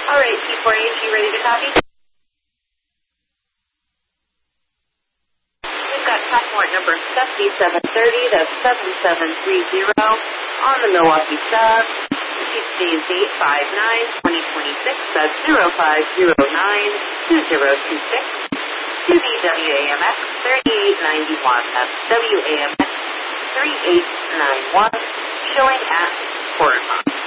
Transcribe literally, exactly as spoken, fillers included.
All right, T four H, you ready to copy? We've got passport number seventy-seven thirty, that's seven seven three zero, on the Milwaukee sub. Today's date five nine twenty twenty-six, that's zero five zero nine two zero two six. To the W A M X thirty-eight ninety-one, that's W A M X thirty-eight ninety-one, showing at Portland.